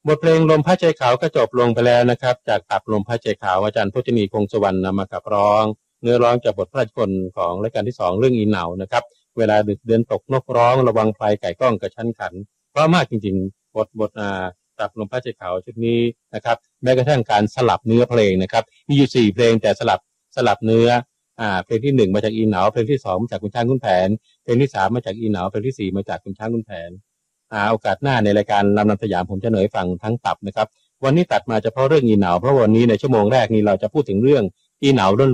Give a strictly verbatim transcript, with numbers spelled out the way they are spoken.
บทเพลงลมพัดใจขาวก็จบลงไปแล้วนะครับจากตับลมพัดใจขาวอาจารย์พจนีคงสวรรค์นำมาขับร้องเนื้อร้องจากบทพระราชนิพนธ์ของรายการที่สองเรื่องอีเหนานะครับเวลาดึกเดือนตกนกร้องระวังไฟไก่ก้องกระชั้นขันเพราะมากจริงๆบทบทอ่าตับลมพัดใจขาวชุดนี้นะครับแม้กระทั่งการสลับเนื้อเพลงนะครับมีอยู่สี่เพลงแต่สลับสลับเนื้ออ่าเพลงที่หนึ่งมาจากอีเหนาเพลงที่สองมาจากคุณช้างคุณแผนเพลงที่สามมาจากอีเหนาเพลงที่สี่มาจากคุณช้างคุณแผนอ่าโอกาสหน้าในรายการลำนำสยามผมจะเสนอฟังทั้งตับนะครับวันนี้ตัดมาเฉพาะเรื่องอีเหนาเพราะวันนี้ในชั่วโมงแรกนี้เราจะพูดถึงเรื่องอีเหนา